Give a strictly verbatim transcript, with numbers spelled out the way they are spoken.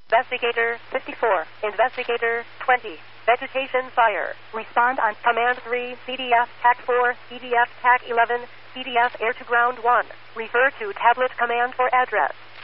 Investigator fifty-four. Investigator twenty. Vegetation fire. Respond on Command three, C D F, T A C four, C D F, T A C eleven, C D F, air to ground one. Refer to tablet command for address.